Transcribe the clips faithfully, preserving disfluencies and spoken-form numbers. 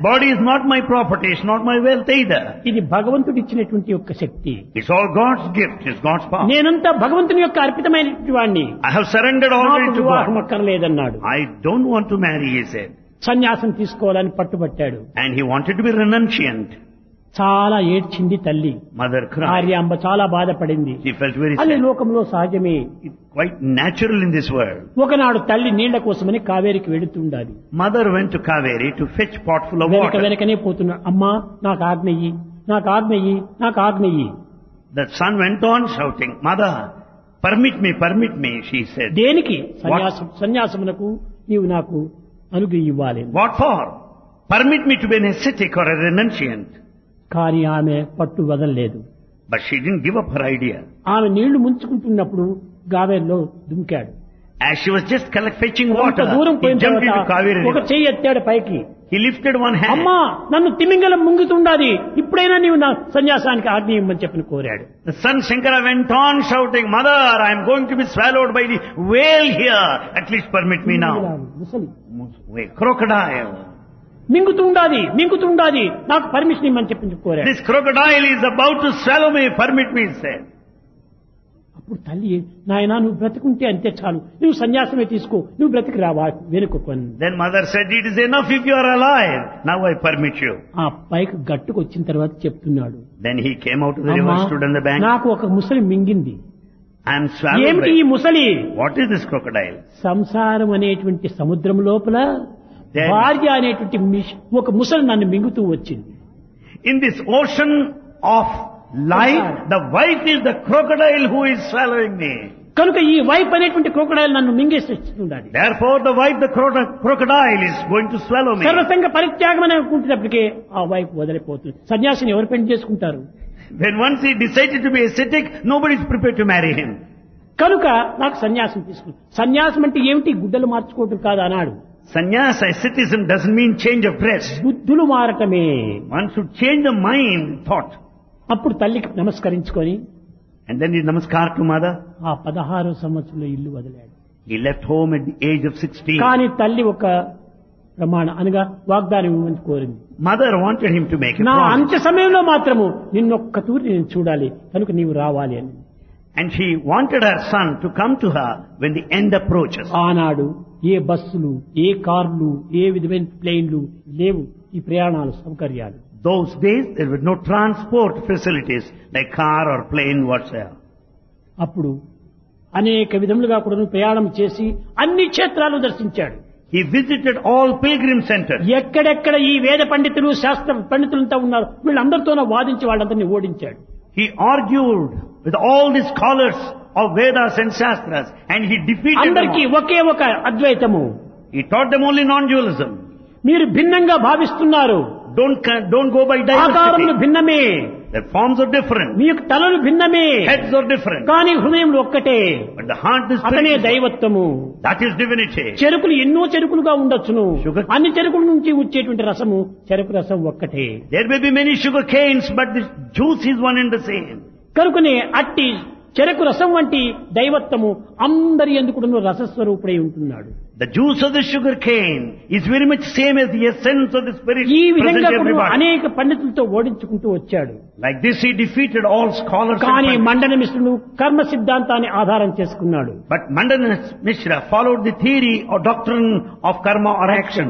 Body is not my property, it's not my wealth either. ఇది భగవంతుడు ఇచ్చినటువంటి యొక్క శక్తి. It's all God's gift, it's God's power. నేనంతా భగవంతుని యొక్క అర్పితమైనటువంటి వాణ్ణి. I have surrendered already నాకు to వివాహం God. అక్కర్లేదన్నాడు. I don't want to marry, he said. సన్యాసం తీసుకోవాలని పట్టుబట్టాడు. And he wanted to be renunciant. చాలా ఏడ్చింది తల్లి. Mother cried. ఆర్యాంబ చాలా బాధపడింది. She felt very అది sad. లోకంలో సహజమే. It's quite natural in this world. ఒకనాడు తల్లి నీళ్ల కోసమని కావేరికి వెళుతుండాలి. Mother went to Kaveri to fetch pot full of వెనక water. వెనకనే పోతున్నాడు. అమ్మా నాకు ఆజ్ఞయ్యి, నాకు ఆజ్ఞయ్యి, నాకు ఆజ్ఞయ్యి. The son went on shouting, Mother, permit me, permit me, she said. దేనికి? సన్యాసం సన్యాసమునకు నీవు నాకు అనుగ్రహం ఇవ్వాలి. What for? Permit me to be an ascetic or a renunciant. కానీ ఆమె పట్టు వదలలేదు. But she didn't give up her idea. ఆమె నీళ్లు ముంచుకుంటున్నప్పుడు గావేరులో దుమికాడు. As she was just collect, fetching కొంత water, దూరం he పోయిన jumped into తర్వాత Kaveri ఒక river. చెయ్యి ఎత్తాడు పైకి. He lifted one hand. అమ్మా నన్ను తిమింగలం ముంగుతుండాలి, ఇప్పుడైనా నీవు నా సన్యాసానికి ఆజ్ఞ ఇవ్వమని చెప్పని కోరాడు. The son Shankara went on shouting, Mother, I am going to be swallowed by the whale here. At least permit me now. ముసలి Wait, crocodile. మింగుతుండాలి మింగుతుండాలి నాకు పర్మిషన్ ఇవ్వమని చెప్పి కోరాడు. This crocodile is about to swallow me. Permit me, he said. అప్పుడు తల్లి, నాయనా నువ్వు బ్రతుకుంటే అంతే చాలు, నువ్వు సన్యాసమే తీసుకో, నువ్వు బ్రతికి రావా వెనుకొని. Then mother said, it is enough if you are alive. Now I permit you. ఆ పైకి గట్టుకు వచ్చిన తర్వాత చెప్తున్నాడు. Then he came out of the river, అమ్మా, stood on the bank. నాకు ఒక ముసలి మింగింది. I am swallowed ఏమిటి ఈ by... ముసలి? What is this crocodile? సంసారం అనేటువంటి సముద్రం లోపల Then- భార్య అనేటువంటి మిష్- ఒక ముసలి నన్ను మింగుతూ వచ్చింది. In this ocean of life, the wife is the crocodile who is swallowing me. కనుక ఈ వైఫ్ అనేటువంటి క్రోకడైల్ నన్ను మింగేసేస్తుండాలి. Therefore the wife, the cro- crocodile is going to swallow me. సర్వసంగ పరిత్యాగం అని అనుకుంటున్నప్పటికీ ఆ వైఫ్ వదిలిపోతుంది. సన్యాసిని ఎవరు పెళ్లి చేసుకుంటారు? When once he decided to be ascetic, nobody is prepared to marry him. కనుక నాకు సన్యాసం తీసుకుంది. సన్యాసం అంటే ఏమిటి? గుడ్డలు మార్చుకోవటం కాదు అన్నాడు. Sannyasa, asceticism doesn't mean change of dress. బుద్ధులు మారటమే. One should change the mind, thought. అప్పుడు తల్లికి నమస్కరించుకొని And then he namaskar to mother. ఆ పదహారు సంవత్సరంలో ఇల్లు వదిలాడు. He left home at the age of sixteen. కానీ తల్లి ఒక ప్రమాణ అనగా వాగ్దానం ఇవ్వమని కోరింది. Mother wanted him to make a నా promise. అంత్య సమయంలో మాత్రము నిన్నొక్క తూరి నేను చూడాలి, కనుక నీవు రావాలి అని. And she wanted her son to come to her when the end approaches. ఆనాడు ఏ బస్సులు, ఏ కార్లు, ఏ విధమైన ప్లేన్లు లేవు, ఈ ప్రయాణాలు సౌకర్యాలు. Those days there were no transport facilities like car or plane whatsoever. అప్పుడు అనేక విధములుగా కూడా ప్రయాణం చేసి అన్ని క్షేత్రాలు దర్శించాడు. He visited all pilgrim centers. ఎక్కడెక్కడ ఈ వేద పండితులు శాస్త్ర పండితులంతా ఉన్నారు, వీళ్ళందరితోనూ వాదించి వాళ్ళందరినీ ఓడించాడు. He argued with all the scholars of Vedas and Shastras and he defeated them అందరికీ all. ఒకే ఒక అద్వైతము. He taught them only non-dualism. మీరు భిన్నంగా భావిస్తున్నారు, Don't, ca- don't go by ఆకారములు diversity. భిన్నమే, Their forms are different. మీ యొక్క తలలు భిన్నమే, Heads are different. కానీ హృదయంలో ఒక్కటే. But the heart is అతనే spirit. దైవత్వము. That is divinity. చెరుకులు ఎన్నో చెరుకులుగా ఉండొచ్చును, Sugar- అన్ని చెరుకుల నుంచి వచ్చేటువంటి రసము చెరుకు రసం ఒక్కటే. There may be many sugar canes, but the juice is one and the same. కనుకనే అట్టి చెరకు రసం వంటి దైవత్వము అందరి ఎందుకు రసస్వరూపుడై ఉంటున్నాడు. The juice of the sugar cane is very much same as the essence of the spirit ఈ present విధంగా కూడా everybody. అనేక పండితులతో ఓడించుకుంటూ వచ్చాడు. Like this he defeated all scholars. and కానీ pundits. మండన మిశ్రుడు కర్మ సిద్ధాంతాన్ని ఆధారం చేసుకున్నాడు. But Mandana Mishra followed the theory or doctrine of karma or action.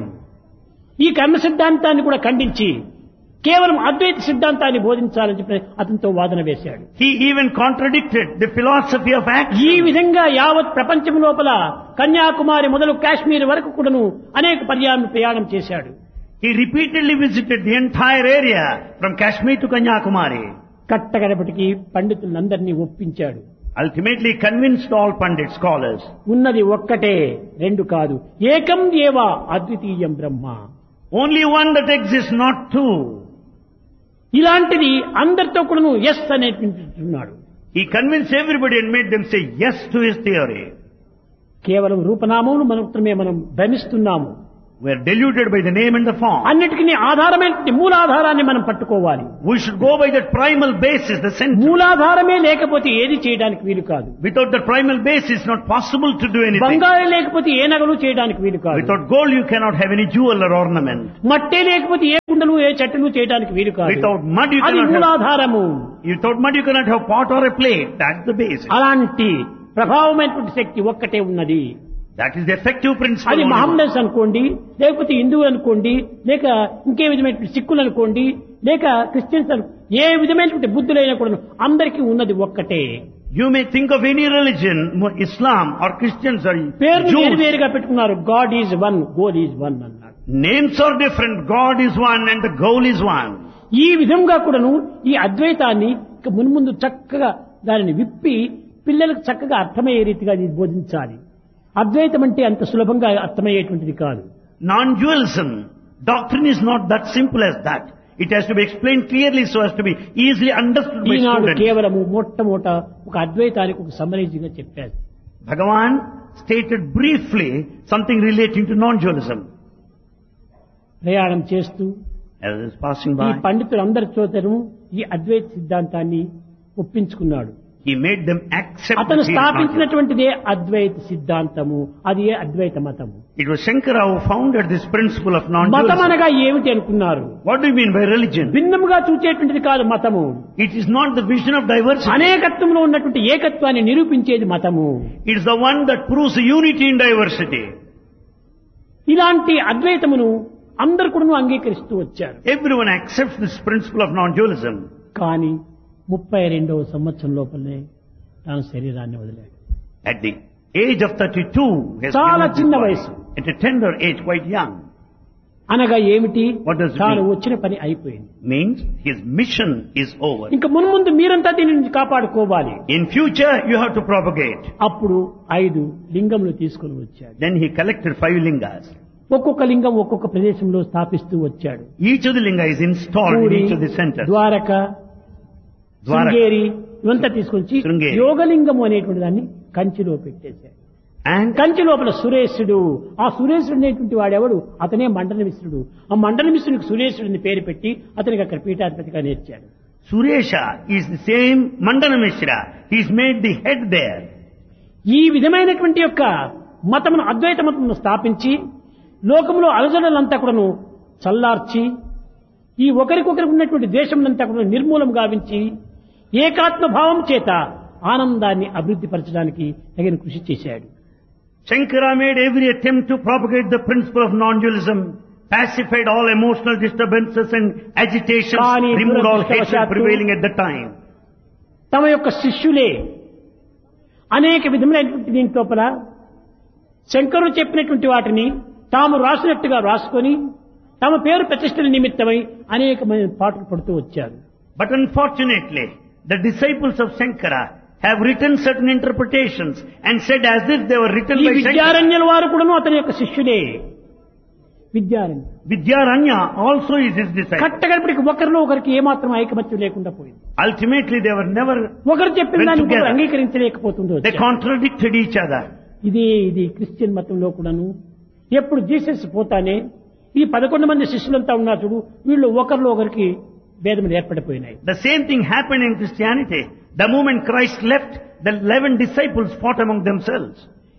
ఈ కర్మ సిద్ధాంతాన్ని కూడా ఖండించి కేవలం అద్వైత సిద్ధాంతాన్ని బోధించాలని చెప్పి అతనితో వాదన వేశాడు. He even contradicted the philosophy of ఈ action. విధంగా యావత్ ప్రపంచం లోపల కన్యాకుమారి మొదలు కాశ్మీర్ వరకు కూడాను అనేక పర్యాయం ప్రయాణం చేశాడు. He repeatedly visited the entire area from Kashmir to Kanyakumari. కట్టగడపటికి పండితులందరినీ ఒప్పించాడు. Ultimately convinced all Pandit scholars. ఉన్నది ఒక్కటే, రెండు కాదు. ఏకం ఏవ అద్వితీయం బ్రహ్మ. Only one that exists, not two. ఇలాంటిది అందరితో కూడాను yes అనేటువంటున్నాడు. He convinced everybody and made them say yes to his theory. కేవలం రూపనామములు మాత్రమే మనం భ్రమిస్తున్నాము. We are deluded by the name and the form. అన్నిటికీ ఆధారమైన మూలాధారాన్ని మనం పట్టుకోవాలి. We should go by that primal basis, the center. మూలాధారమే లేకపోతే ఏది చేయడానికి వీలు కాదు. Without the primal basis, it's not possible to do anything. బంగారం లేకపోతే ఏ నగలు చేయడానికి వీలు కాదు. Without gold, you cannot have any jewel or ornament. మట్టే లేకపోతే ఏ కుండలు ఏ చెట్టులు చేయడానికి వీలు కాదు. Without mud you అది cannot have, మూలాధారము. without mud you cannot have pot or a plate. That's the basic. అలాంటి ప్రభావమైనటువంటి శక్తి ఒక్కటే ఉన్నది. That is the effective principle. అది only. మహమ్మద్ అనుకోండి, లేకపోతే హిందువులు అనుకోండి, లేక ఇంకే విధమైనటువంటి సిక్కులు అనుకోండి, లేక క్రిస్టియన్స్ అను, ఏ విధమైనటువంటి బుద్ధులైనా కూడా అందరికీ ఉన్నది ఒక్కటే. You may think of any religion, Islam or Christians or పేర్లు Jews. వేరు వేరుగా పెట్టుకున్నారు. God is one, goal is one అన్నారు. Names are different. God is one and the goal is one. ఈ విధంగా కూడాను ఈ అద్వైతాన్ని ఇక మున్ముందు చక్కగా దానిని విప్పి పిల్లలకు చక్కగా అర్థమయ్యే రీతిగా ఇది బోధించాలి. అద్వైతం అంటే అంత సులభంగా అర్థమయ్యేటువంటిది కాదు. Non-dualism doctrine is not that simple as that. It has to be explained clearly so as to be easily understood by Eenadu students. కేవలము మొట్టమొదట ఒక అద్వైతానికి ఒక సమ్మరీగా చెప్పారు. Bhagavan stated briefly something relating to non-dualism. ప్రయాణం చేస్తూ As is passing ఈ by, పండితులందరి చోతను ఈ అద్వైత సిద్ధాంతాన్ని ఒప్పించుకున్నాడు. he made them accept అతను that he is non-dual. స్థాపించినటువంటిదే అద్వైత సిద్ధాంతము, అది ఏ అద్వైత మతము. It was Shankara who founded this principle of మతం non-dualism. అనగా ఏమిటి అనుకున్నారు? What do you mean by religion? భిన్నముగా చూచేటువంటిది కాదు మతము. It is not the vision of diversity. అనేకత్వంలో ఉన్నటువంటి ఏకత్వాన్ని నిరూపించేది మతము. It is the one that proves unity in diversity. ఇలాంటి అద్వైతమును అందరు కూడా అంగీకరిస్తూ వచ్చారు. Everyone accepts this principle of non-dualism. కానీ ముప్పై రెండవ సంవత్సరం లోపలనే తాను శరీరాన్ని వదిలాడు. At the age of thirty-two, he has చాలా given up చిన్న his body. వయసు. At a tender age, quite young. అనగా ఏమిటి? What does it తాను mean? వచ్చిన పని అయిపోయింది. Means his mission is over. ఇంకా మున్ముందు మీరంతా దీని నుంచి కాపాడుకోవాలి. In future, you have to propagate. అప్పుడు ఐదు లింగములు తీసుకుని వచ్చాడు. Then he collected five lingas. ఒక్కొక్క లింగం ఒక్కొక్క ప్రదేశంలో స్థాపిస్తూ వచ్చాడు. Each of the linga is installed in puri, each of the centers. Dwaraka, Dwaraka. Sringeri ఇవంతా తీసుకొచ్చి శృంగేరి. యోగలింగము అనేటువంటి దాన్ని కంచిలో పెట్టేశాడు. And కంచి లోపల సురేశుడు, ఆ సురేశుడు అనేటువంటి వాడెవడు? అతనే మండల మిశ్రుడు. ఆ మండల మిశ్రుడికి సురేశుడిని పేరు పెట్టి అతనికి అక్కడ పీఠాధిపతిగా నేర్చాడు. Suresha is the same Mandana Mishra. He is made the head there. ఈ విధమైనటువంటి యొక్క మతమును అద్వైత మతమును స్థాపించి లోకంలో అలజడులంతా కూడాను చల్లార్చి ఈ ఒకరికొకరికి ఉన్నటువంటి ద్వేషమునంతా కూడా నిర్మూలం గావించి ఏకాత్మ భావం చేత ఆనందాన్ని అభివృద్ధి పరచడానికి తగిన కృషి చేశాడు. Shankara made every attempt to propagate the principle of non-dualism, pacified all emotional disturbances and agitations, Kani removed all hatred దురదృష్టవశాత్తు prevailing at the time. తమ యొక్క శిష్యులే అనేక విధములైనటువంటి దీని లోపల శంకరుడు చెప్పినటువంటి వాటిని తాము రాసినట్టుగా రాసుకొని తమ పేరు ప్రతిష్టల నిమిత్తమై అనేకమైన పాటలు పడుతూ వచ్చారు. But unfortunately, the disciples of Shankara have written certain interpretations and said as if they were written ఈ by Shankara. విద్యారణ్యుల వారు కూడాను అతని యొక్క శిష్యులే. Vidyaranya Vidyaranya also is his disciple. కట్టగడిపటికి ఒకరిలో ఒకరికి ఏమాత్రం ఐకమత్యం లేకుండా పోయింది. Ultimately, they were never, ఒకరు చెప్పిన Went దాన్ని together. ఒకరు అంగీకరించలేకపోతుందో they contradicted each other. ఇదే ఇది క్రిస్టియన్ మతంలో కూడాను ఎప్పుడు జీసస్ పోతానే ఈ పదకొండు మంది శిష్యులంతా ఉన్నారు చూడు, వీళ్ళు ఒకరిలో ఒకరికి భేదములు ఏర్పడిపోయినాయి. The same thing happened in Christianity. The moment Christ left, the eleven disciples fought among themselves.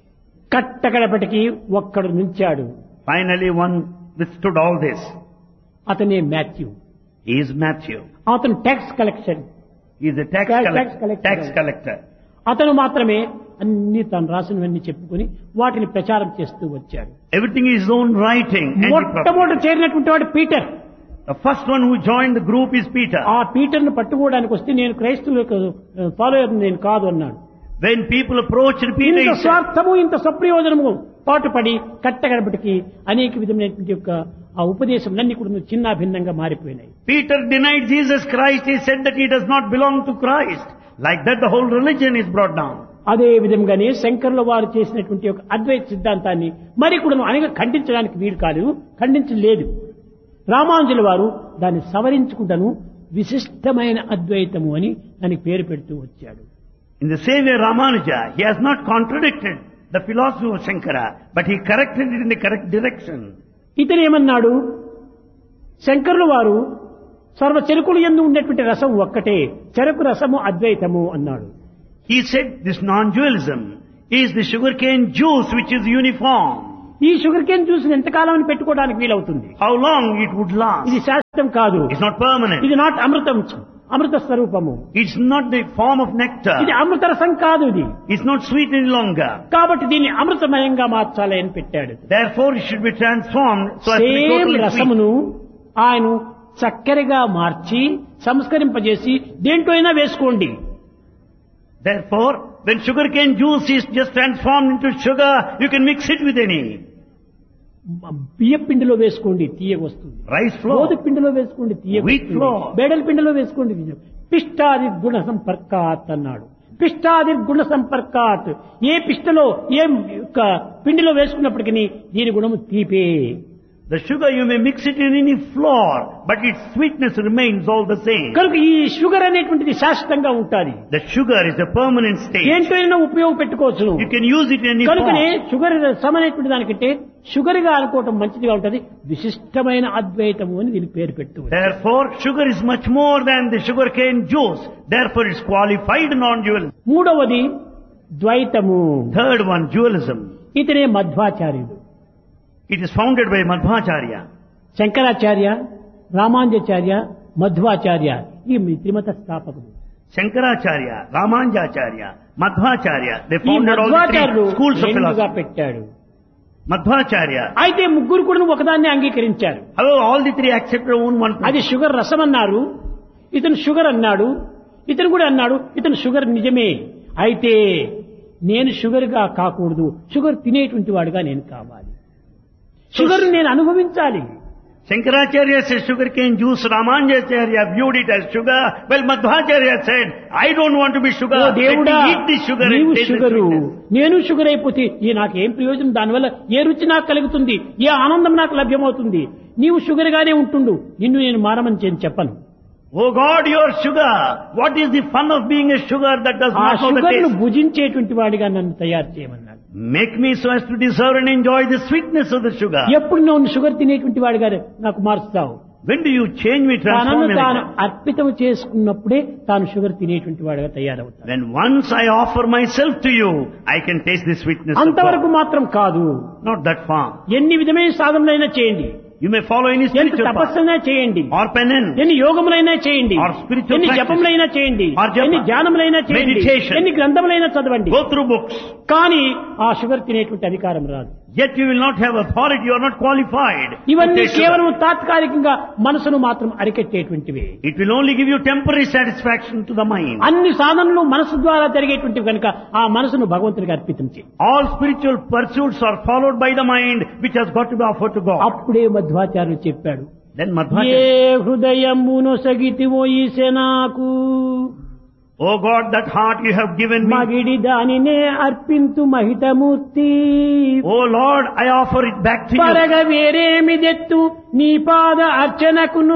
కట్టగడపటికి ఒక్కడు నిలిచాడు. Finally, one withstood all this. అతనే మాథ్యూ. He is Matthew. అతను tax collection. He is a tax, Tax- collect- tax collector. tax collector. అతను మాత్రమే అన్ని తాను రాసినవన్నీ చెప్పుకొని వాటిని ప్రచారం చేస్తూ వచ్చాడు. Everything is his own writing. And he propagated. మొట్టమొదటి చేరినటువంటి వాడు Peter. The first one who joined the group is Peter. ఆ పీటర్ ను పట్టుకోవడానికి వస్తే నేను క్రైస్తవులకు ఫాలోయర్ నేను కాదు అన్నాడు. When people approached Peter, ఇంత he said, స్వార్థము ఇంత సప్రయోజనము పాటుపడి కట్టగడపటికి అనేక విధమైనటువంటి యొక్క ఆ ఉపదేశంలన్నీ కూడా చిన్న భిన్నంగా మారిపోయినాయి. Peter denied Jesus Christ. He said that he does not belong to Christ. Like that, the whole religion is brought down. అదే విధంగానే శంకర్ల వారు చేసినటువంటి ఒక అద్వైత సిద్ధాంతాన్ని మరి కూడా అనేక ఖండించడానికి వీలు కాదు, ఖండించలేదు. రామానుజుల వారు దాన్ని సవరించుకుంటాను విశిష్టమైన అద్వైతము అని దానికి పేరు పెడుతూ వచ్చాడు. In the same way, Ramanuja, he has not contradicted the philosophy of Shankara, but he corrected it in the correct direction. ఇతను ఏమన్నాడు? శంకరుల వారు సర్వ చెరుకులు యందు ఉండేటువంటి రసం ఒక్కటే, చెరకు రసము అద్వైతము అన్నాడు. He said this non-dualism is the sugarcane juice which is uniform. ఈ షుగర్ కేన్ జ్యూస్ ఎంతకాలం అని పెట్టుకోవడానికి వీలవుతుంది? How long it would last? ఇది శాశ్వతం కాదు. It's not permanent. ఇది నాట్ అమృతం, అమృత స్వరూపము. It's not the form of nectar. ఇది అమృత రసం కాదు. ఇది It's not sweet any longer. కాబట్టి దీన్ని అమృతమయంగా మార్చాలి అని పెట్టాడు. Therefore it should be transformed so as to be same totally sweet. రసమును ఆయన చక్కెరగా మార్చి సంస్కరింపజేసి దేంట్లో అయినా వేసుకోండి. Therefore, when sugarcane juice is just transformed into sugar, you can mix it with any. బియ్య పిండిలో వేసుకోండి, తీయగా వస్తుంది. Rice flour. గోధుమ పిండిలో వేసుకోండి, తీయగా Wheat వస్తుంది. flour. బేడల పిండిలో వేసుకోండి. పిష్టాది గుణ సంపర్కాత్ అన్నాడు. పిష్టాది గుణ సంపర్కాత్, ఏ పిష్టలో ఏ యొక్క పిండిలో వేసుకున్నప్పటికీ దీని గుణము తీపే. The sugar you may mix it in any flour, but its sweetness remains all the same. కనుక ఈ షుగర్ అనేటువంటిది శాశ్వతంగా ఉంటుంది. The sugar is a permanent state. ఏంటైనా ఉపయోగపెట్టుకోవచ్చు. You can use it in any కనుకనే form. షుగర్ రసం అనేటువంటి దానికంటే sugar గా అనుకోవటం మంచిదిగా ఉంటుంది. విశిష్టమైన అద్వైతము అని దీనికి పేరు పెట్టు. Therefore, sugar is much more than the sugarcane juice. Therefore, it's qualified non-dual. మూడవది ద్వైతము. Third one, dualism. ఇతనే మధ్వాచార్యుడు. It is founded by Madhvacharya. Shankaracharya, Ramanujacharya, Madhvacharya ఈ త్రిమత స్థాపకుడు. Shankaracharya, Ramanujacharya, Madhvacharya. They ఈ founded all the మధ్వాచార్యుడు three schools of రెండుగా philosophy. పెట్టాడు. Madhvacharya. అయితే ముగ్గురు కూడా ఒకదాన్ని అంగీకరించారు. However, all the three accepted on one అది principle. షుగర్ రసం అన్నారు, ఇతను షుగర్ అన్నాడు, ఇతను కూడా అన్నాడు ఇతను షుగర్ నిజమే. అయితే నేను షుగర్ గా కాకూడదు, షుగర్ తినేటువంటి వాడుగా నేను కావాలి. షుగర్ నేను అనుభవించాలి. Shankaracharya says sugarcane juice, Ramanujacharya viewed it as sugar. Well, Madhvacharya said, I don't want to be sugar. Oh Let దేవుడా, me eat this sugar నీవు and taste the sugar, sweetness. నేను sugar అయిపోతే ఈ నాకేం ప్రయోజనం? దానివల్ల ఏ రుచి నాకు కలుగుతుంది? ఏ ఆనందం నాకు లభ్యమవుతుంది? నీవు షుగర్ గానే ఉంటుండు, నిన్ను నేను మారమని నేను చెప్పను. Oh God, you are sugar. What is the fun of being a sugar that does ఆ not know the షుగర్ ను taste? భుజించేటువంటి వాడిగా నన్ను తయారు చేయమన్నాడు. Make me so as to deserve and enjoy the sweetness of the sugar. ఎప్పుడు నువ్వు sugar తినేటువంటి వాడిగా నాకు మారుస్తావు? When do you change me, transform తనను me? తాను like that? అర్పితం చేసుకున్నప్పుడే తాను షుగర్ తినేటువంటి వాడిగా తయారవుతాడు. When once I offer myself to you, I can taste the sweetness of అంతవరకు God. మాత్రం కాదు. Not that far. ఎన్ని విధమైన సాధనలైనా చేయండి, You may follow any ఎంత spiritual path. తపస్సైనా చేయండి, Or penance. ఎన్ని యోగములైనా చేయండి, Or spiritual ఎన్ని practice. జపములైనా చేయండి, Or japa. ఎన్ని ధ్యానములైనా చేయండి, Meditation. ఎన్ని గ్రంథములైనా చదవండి, Go through books. కానీ ఆ షుగర్ తినేటువంటి అధికారం రాదు. Yet you will not have authority. You are not qualified. to ఇవన్నీ taste sugar. కేవలం తాత్కాలికంగా మనసును మాత్రం అరికెట్టేటువంటివి. It will only give you temporary satisfaction to the mind. అన్ని సాధనలు మనసు ద్వారా జరిగేటువంటివి కనుక ఆ మనసును భగవంతునికి అర్పితం చేయి. All spiritual pursuits are followed by the mind, which has got to be offered to God. అప్పుడే మధ్వాచార్యులు చెప్పాడు, Then ఏ Madhvacharya, హృదయమును సగితివో ఈసెనాకు oh God, that heart you have given me. మగిడి దానినే అర్పింతు మహితమూర్తి. Oh Lord, I offer it back to you. పరగ వేరేమిదెత్తు నీ పాద అర్చనకును.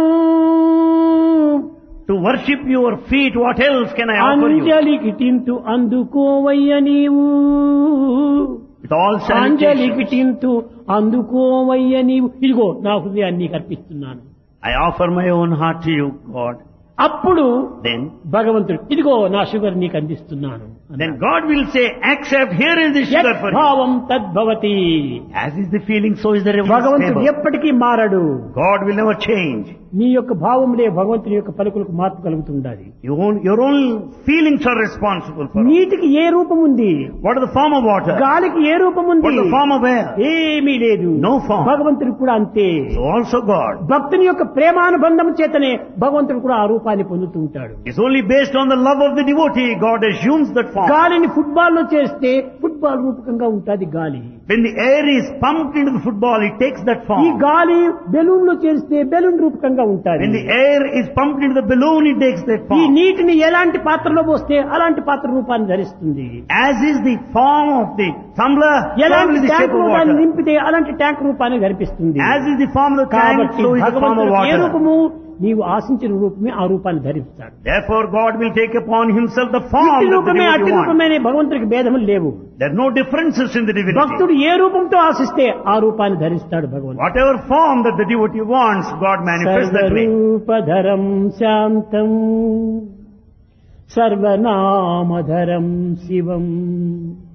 To worship your feet, what else can I offer you? అంజలికి తింతు అందుకోవయ్య నీవు. With all అంజలికి salutation, తింతు అందుకోవయ్య నీవు. ఇదిగో నా హృదయాన్ని నీకు అర్పిస్తున్నాను. I offer my own heart to you, God. అప్పుడు Then, భగవంతుడు ఇదిగో నా షుగర్ నీకు అందిస్తున్నాను. then God will say, accept, here is the sugar for you. భావం తద్భవతి. As is the feeling, so is the భగవంతుడు reverse. ఎప్పటికీ మారడు. God will never change. నీ యొక్క భావములే భగవంతుని యొక్క పలుకులకు మార్పు కలుగుతుండాలి. Your own, your own feelings are responsible for it. నీటికి ఏ రూపం ఉంది? What is the form of water? గాలికి ఏ రూపం ఉంది? What is the form of air? ఏమీ లేదు. No form. భగవంతుడికి కూడా అంతే. So also God. భక్తుని యొక్క ప్రేమానుబంధం చేతనే భగవంతుడు కూడా ఆ రూపాన్ని పొందుతూ ఉంటాడు. It's only based on the love of the devotee, God assumes that form. గాలిని ఫుట్బాల్ లో చేస్తే ఫుట్బాల్ రూపకంగా ఉంటుంది గాలి. When the air is pumped into the football, it takes that ఈ form. గాలి బెలూన్ లో చేస్తే బెలూన్ రూపకంగా ఉంటుంది. When the air is pumped into the balloon, it takes that ఈ form. నీటిని ఎలాంటి పాత్రలో పోస్తే అలాంటి పాత్ర రూపాన్ని ధరిస్తుంది. As is the form of the tumbler, ఎలాంటి probably the shape tank of రూపాన్ని water. నింపితే అలాంటి ట్యాంక్ రూపాన్ని ధరిపిస్తుంది. As is the form of the tank, కాబట్టి so is the form of భగవంతుడు ఏ water. రూపము నీవు ఆశించిన రూపమే ఆ రూపాన్ని ధరిస్తాడు. Therefore, God will take upon Himself the form ఇట్టి that the రూపమే అట్టి devotee wants. రూపమే భగవంతుడికి భేదములు లేవు. There are no differences in the divinity. భక్తుడు ఏ రూపంతో ఆశిస్తే ఆ రూపాన్ని ధరిస్తాడు భగవంతుడు. Whatever form that the devotee wants, God manifests that way. సర్వరూపధరం శాంతం సర్వనామధరం శివం